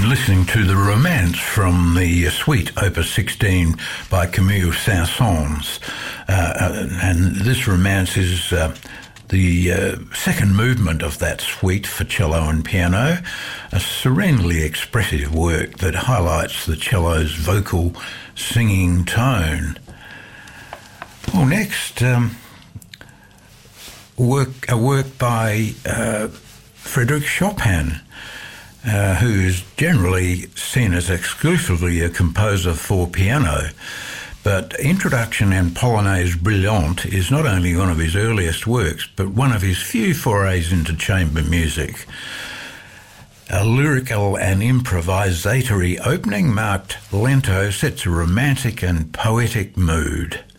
been listening to The Romance from the suite Opus 16 by Camille Saint-Saëns. And this romance is the second movement of that suite for cello and piano, a serenely expressive work that highlights the cello's vocal singing tone. Well, next, a work by Frédéric Chopin, who is generally seen as exclusively a composer for piano. But Introduction and Polonaise Brillante is not only one of his earliest works, but one of his few forays into chamber music. A lyrical and improvisatory opening marked Lento sets a romantic and poetic mood.